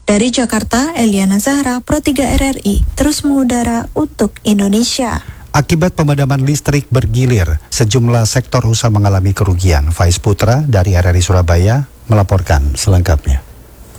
Dari Jakarta, Eliana Zahra, Pro 3 RRI, terus mengudara untuk Indonesia. Akibat pemadaman listrik bergilir, sejumlah sektor usaha mengalami kerugian. Faiz Putra dari RRI Surabaya melaporkan selengkapnya.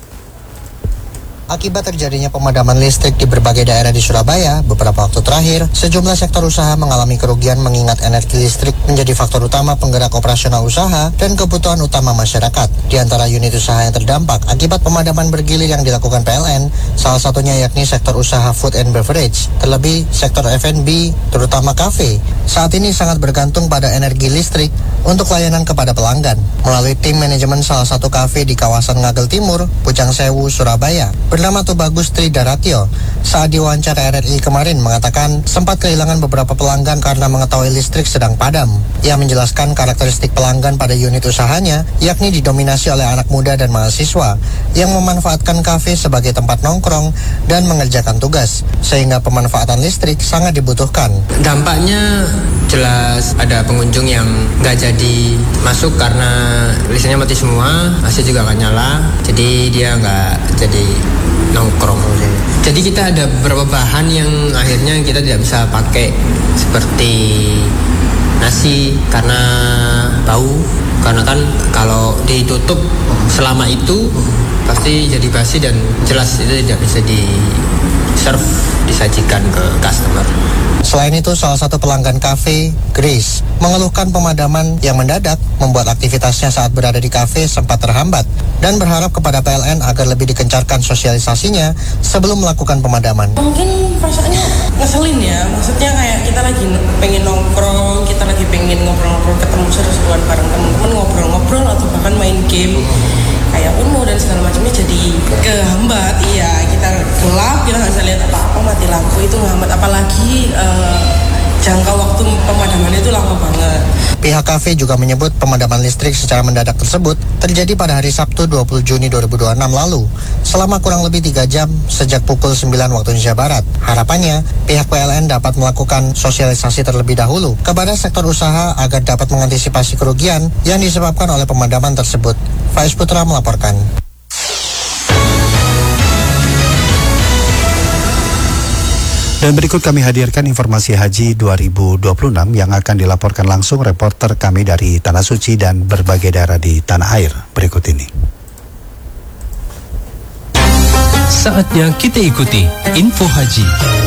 Akibat terjadinya pemadaman listrik di berbagai daerah di Surabaya, beberapa waktu terakhir, sejumlah sektor usaha mengalami kerugian mengingat energi listrik menjadi faktor utama penggerak operasional usaha dan kebutuhan utama masyarakat. Di antara unit usaha yang terdampak akibat pemadaman bergilir yang dilakukan PLN, salah satunya yakni sektor usaha food and beverage, terlebih sektor F&B, terutama kafe. Saat ini sangat bergantung pada energi listrik untuk layanan kepada pelanggan. Melalui tim manajemen salah satu kafe di kawasan Ngagel Timur, Pucang Sewu, Surabaya, bernama Tubagus Tridaratyo, saat diwawancara RRI kemarin mengatakan sempat kehilangan beberapa pelanggan karena mengetahui listrik sedang padam. Ia menjelaskan karakteristik pelanggan pada unit usahanya, yakni didominasi oleh anak muda dan mahasiswa yang memanfaatkan kafe sebagai tempat nongkrong dan mengerjakan tugas, sehingga pemanfaatan listrik sangat dibutuhkan. Dampaknya jelas ada pengunjung yang nggak jadi masuk karena listriknya mati semua, AC juga nggak nyala, jadi dia nggak jadi nongkrong. Jadi kita ada beberapa bahan yang akhirnya kita tidak bisa pakai, seperti nasi karena bau, karena kan kalau ditutup selama itu pasti jadi basi dan jelas itu tidak bisa disajikan ke customer. Selain itu, salah satu pelanggan kafe, Grace, mengeluhkan pemadaman yang mendadak membuat aktivitasnya saat berada di kafe sempat terhambat dan berharap kepada PLN agar lebih dikencarkan sosialisasinya sebelum melakukan pemadaman. Mungkin perasaannya ngeselin ya, maksudnya kayak kita lagi pengen nongkrong, kita lagi pengen ngobrol-ngobrol, ketemu seru-seruan bareng teman-teman, ngobrol-ngobrol atau bahkan main game kayak Uno dan segala macamnya jadi kehambat. Iya, kita gelap, kita nggak bisa lihat apa-apa, mati lampu itu ngehambat, apalagi jangka waktu pemadamannya itu lama banget. Pihak kafe juga menyebut pemadaman listrik secara mendadak tersebut terjadi pada hari Sabtu 20 Juni 2026 lalu selama kurang lebih 3 jam sejak pukul 9 waktu Indonesia Barat. Harapannya, pihak PLN dapat melakukan sosialisasi terlebih dahulu kepada sektor usaha agar dapat mengantisipasi kerugian yang disebabkan oleh pemadaman tersebut. Faiz Putra melaporkan. Dan berikut kami hadirkan informasi haji 2026 yang akan dilaporkan langsung reporter kami dari Tanah Suci dan berbagai daerah di tanah air. Berikut ini. Saatnya kita ikuti info haji.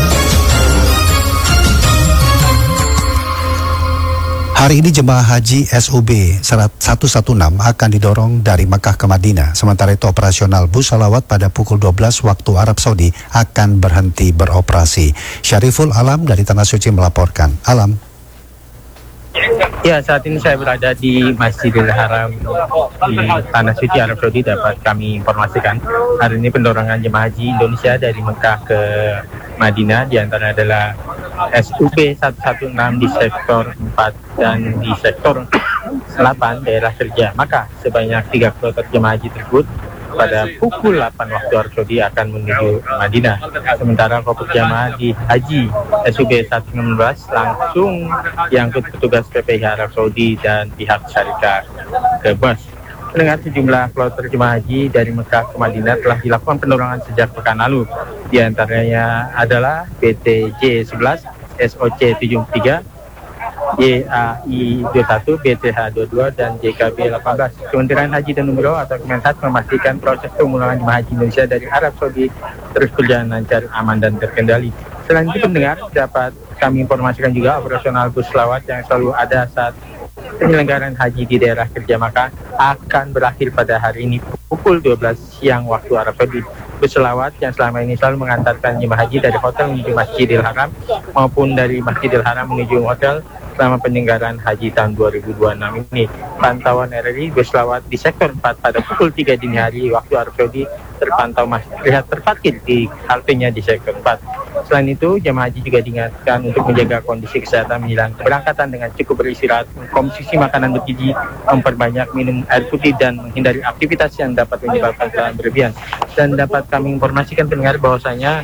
Hari ini jemaah haji SUB 116 akan didorong dari Makkah ke Madinah. Sementara itu operasional bus salawat pada pukul 12 waktu Arab Saudi akan berhenti beroperasi. Syariful Alam dari Tanah Suci melaporkan. Alam. Ya, saat ini saya berada di Masjidil Haram di Tanah Suci Arab Saudi. Dapat kami informasikan hari ini pendorongan jemaah haji Indonesia dari Mekah ke Madinah diantara adalah SUB 116 di sektor 4 dan di sektor 8 daerah kerja. Maka sebanyak 3 kloter jemaah haji tersebut pada pukul 8 waktu Arab Saudi akan menuju Madinah. Sementara kelompok jamaah di Haji SUB 116 langsung diangkut petugas PPIH Arab Saudi dan pihak syarikat ke bus. Dengan sejumlah kloter jemaah haji dari Mekah ke Madinah telah dilakukan penurunan sejak pekan lalu. Di antaranya adalah BTJ 11, SOC 73, YAI 21, BTH 22, dan JKB 18. Kementerian Haji dan Umroh atau Kemenhaj memastikan proses pemulangan jemaah haji Indonesia dari Arab Saudi terus berjalan lancar, aman, dan terkendali. Selain itu pendengar, dapat kami informasikan juga operasional bus selawat yang selalu ada saat penyelenggaraan haji di daerah kerja Makkah akan berakhir pada hari ini pukul 12 siang waktu Arab Saudi. Bus selawat yang selama ini selalu mengantarkan jemaah haji dari hotel menuju Masjidil Haram maupun dari Masjidil Haram menuju hotel selama penyelenggaraan haji tahun 2026 ini. Pantauan RRI bus selawat di sektor 4 pada pukul 3 dini hari waktu Arab Saudi terpantau masih terlihat terparkir di haltenya di sektor 4. Selain itu, jemaah haji juga diingatkan untuk menjaga kondisi kesehatan menjelang keberangkatan dengan cukup beristirahat, mengkonsumsi makanan bergizi, memperbanyak minum air putih, dan menghindari aktivitas yang dapat menyebabkan kesalahan berlebihan. Dan dapat kami informasikan pendengar bahwasanya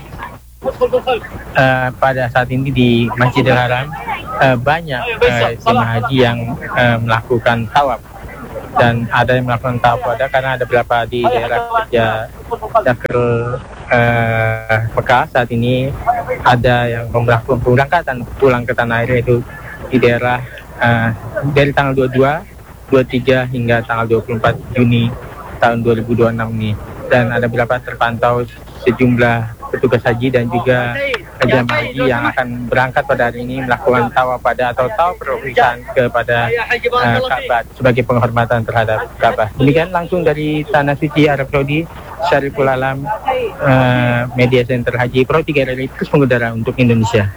pada saat ini di Masjidil Haram banyak jemaah haji yang melakukan tawaf. dan ada yang melakukan tawaf wada karena ada beberapa di daerah kerja Dakrul Mekah saat ini ada yang melakukan pemberangkatan pulang ke tanah air, yaitu di daerah dari tanggal 22, 23 hingga tanggal 24 Juni tahun 2026 ini, dan ada beberapa terpantau sejumlah petugas haji dan juga jemaah haji yang akan berangkat pada hari ini melakukan tawaf wada atau tawaf perpisahan kepada Ka'bah sebagai penghormatan terhadap Ka'bah. Demikian langsung dari Tanah Suci Arab Saudi, Syariful Alam, Media Center Haji Pro 3 RRI terus mengudara untuk Indonesia.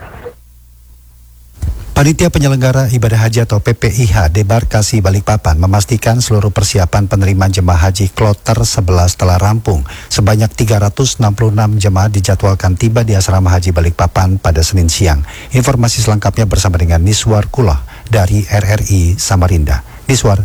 Panitia Penyelenggara Ibadah Haji atau PPIH Debarkasi Balikpapan memastikan seluruh persiapan penerimaan jemaah haji kloter 11 telah rampung. Sebanyak 366 jemaah dijadwalkan tiba di Asrama Haji Balikpapan pada Senin siang. Informasi selengkapnya bersama dengan Niswar Kulah dari RRI Samarinda. Niswar.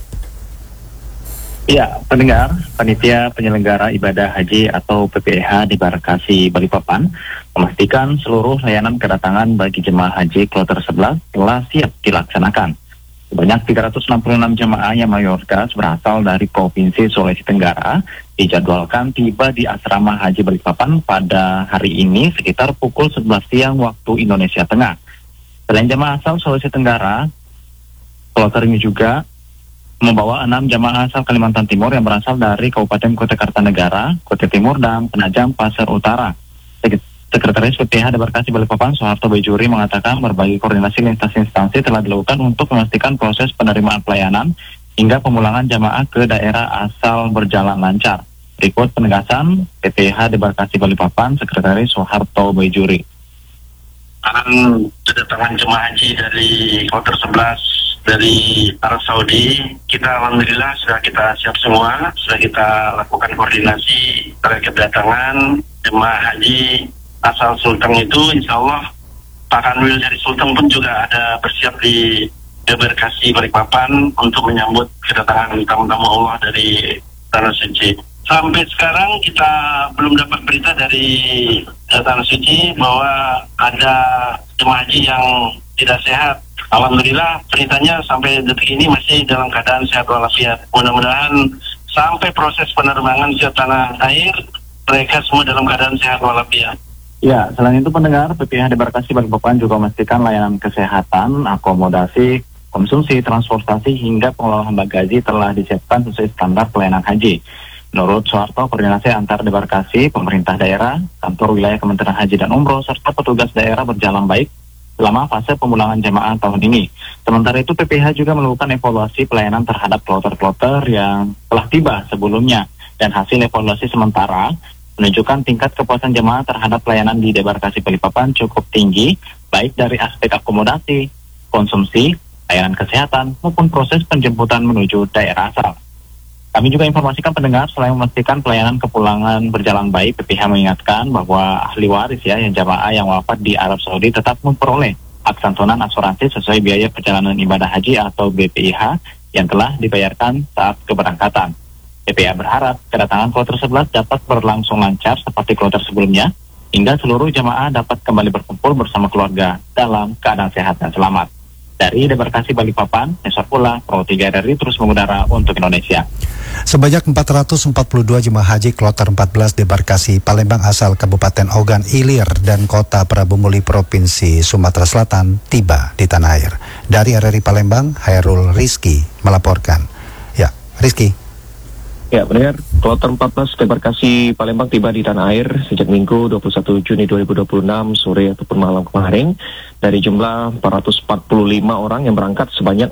Ya, pendengar, Panitia Penyelenggara Ibadah Haji atau PPIH Debarkasi Balikpapan memastikan seluruh layanan kedatangan bagi jemaah haji kloter 11 telah siap dilaksanakan. Sebanyak 366 jemaah yang mayoritas berasal dari Provinsi Sulawesi Tenggara dijadwalkan tiba di Asrama Haji Balikpapan pada hari ini sekitar pukul 11 siang waktu Indonesia Tengah. Selain jemaah asal Sulawesi Tenggara, kloter ini juga membawa 6 jamaah asal Kalimantan Timur yang berasal dari Kabupaten Kota Kartanegara, Kota Timur, dan Penajam Pasir Utara. Sekretaris PPIH Debarkasi Balikpapan, Soeharto Bejuri, mengatakan berbagai koordinasi lintas instansi telah dilakukan untuk memastikan proses penerimaan pelayanan hingga pemulangan jamaah ke daerah asal berjalan lancar. Berikut penegasan PPIH Debarkasi Balikpapan, Sekretaris Soeharto Bejuri. Kedatangan jemaah haji dari kloter 11 dari Arab Saudi, kita alhamdulillah sudah kita siap semua, sudah kita lakukan koordinasi terkait kedatangan jemaah haji asal Sulteng itu. Insya Allah Pak Kanwil dari Sulteng pun juga ada bersiap di Debarkasi Balikpapan untuk menyambut kedatangan tamu-tamu Allah dari Tanah Suci. Sampai sekarang kita belum dapat berita dari Tanah Suci bahwa ada jemaah haji yang tidak sehat. Alhamdulillah beritanya sampai detik ini masih dalam keadaan sehat walafiat. Mudah-mudahan sampai proses penerbangan ke tanah air mereka semua dalam keadaan sehat walafiat. Ya, selain itu pendengar, PPIH Debarkasi Balikpapan juga memastikan layanan kesehatan, akomodasi, konsumsi, transportasi hingga pengelolaan bagasi telah disiapkan sesuai standar pelayanan haji. Menurut Soeharto, koordinasi antar Debarkasi, pemerintah daerah, kantor wilayah Kementerian Haji dan Umroh, serta petugas daerah berjalan baik selama fase pemulangan jemaah tahun ini. Sementara itu, PPIH juga melakukan evaluasi pelayanan terhadap kloter-kloter yang telah tiba sebelumnya, dan hasil evaluasi sementara menunjukkan tingkat kepuasan jemaah terhadap pelayanan di Debarkasi Balikpapan cukup tinggi, baik dari aspek akomodasi, konsumsi, layanan kesehatan, maupun proses penjemputan menuju daerah asal. Kami juga informasikan pendengar, selain memastikan pelayanan kepulangan berjalan baik, PPIH mengingatkan bahwa ahli waris yang jamaah yang wafat di Arab Saudi tetap memperoleh hak santunan asuransi sesuai biaya perjalanan ibadah haji atau BPIH yang telah dibayarkan saat keberangkatan. PPIH berharap kedatangan kloter 11 dapat berlangsung lancar seperti kloter sebelumnya, hingga seluruh jamaah dapat kembali berkumpul bersama keluarga dalam keadaan sehat dan selamat. Dari Debarkasi Balikpapan, Nesor Pula, Pro 3 RRI terus mengudara untuk Indonesia. Sebanyak 442 jemaah haji kloter 14 Debarkasi Palembang asal Kabupaten Ogan Ilir dan Kota Prabu Muli Provinsi Sumatera Selatan tiba di tanah air. Dari RRI Palembang, Hairul Rizki melaporkan. Ya, Rizki. Ya, benar. Kloter 14 Debarkasi Palembang tiba di tanah air sejak Minggu 21 Juni 2026 sore ataupun malam kemarin. Dari jumlah 445 orang yang berangkat, sebanyak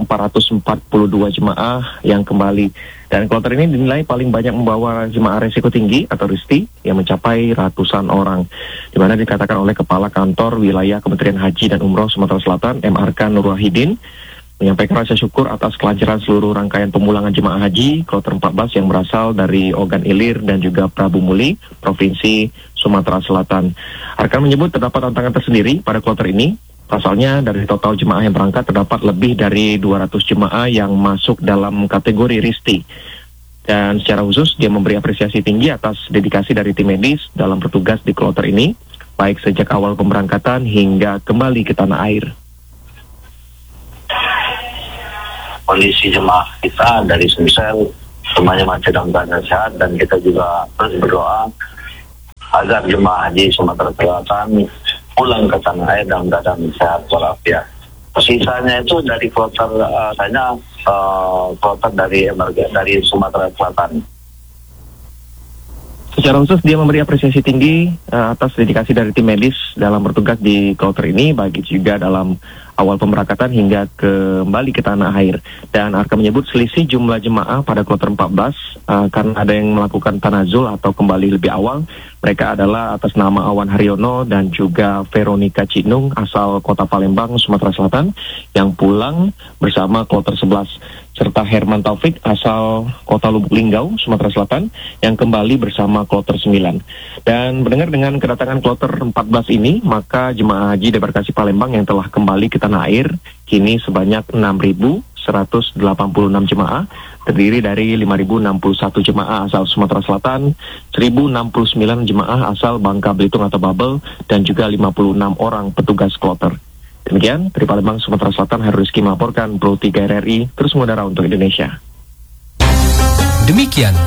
442 jemaah yang kembali. Dan kloter ini dinilai paling banyak membawa jemaah resiko tinggi atau RISTI yang mencapai ratusan orang. Di mana dikatakan oleh Kepala Kantor Wilayah Kementerian Haji dan Umroh Sumatera Selatan, MRK Nur Wahidin, menyampaikan rasa syukur atas kelancaran seluruh rangkaian pemulangan jemaah haji kloter 14 yang berasal dari Ogan Ilir dan juga Prabu Muli, Provinsi Sumatera Selatan. Arkan menyebut terdapat tantangan tersendiri pada kloter ini. Pasalnya dari total jemaah yang berangkat terdapat lebih dari 200 jemaah yang masuk dalam kategori RISTI. Dan secara khusus dia memberi apresiasi tinggi atas dedikasi dari tim medis dalam bertugas di kloter ini, baik sejak awal pemberangkatan hingga kembali ke tanah air. kondisi jemaah kita dari Sumsel semuanya masih dalam keadaan sehat, dan kita juga terus berdoa agar jemaah haji Sumatera Selatan pulang ke tanah air dalam keadaan sehat walafiat. Sisanya itu dari kloter kloter dari Sumatera Selatan. Secara khusus dia memberi apresiasi tinggi atas dedikasi dari tim medis dalam bertugas di kloter ini, baik juga dalam awal pemberangkatan hingga kembali ke tanah air. Dan Arka menyebut selisih jumlah jemaah pada kloter 14 karena ada yang melakukan tanazul atau kembali lebih awal. Mereka adalah atas nama Awan Haryono dan juga Veronica Cinung asal Kota Palembang, Sumatera Selatan yang pulang bersama kloter 11, serta Herman Taufik asal Kota Lubuk Linggau, Sumatera Selatan yang kembali bersama kloter 9. Dan mendengar dengan kedatangan kloter 14 ini, maka jemaah haji debarkasi Palembang yang telah kembali ke tanah air kini sebanyak 6.186 jemaah, terdiri dari 5.061 jemaah asal Sumatera Selatan, 1.069 jemaah asal Bangka Belitung atau Babel, dan juga 56 orang petugas kloter. Demikian, dari Palembang, Sumatera Selatan, Heru Rizky melaporkan Pro 3 RRI, terus mengudara untuk Indonesia. Demikian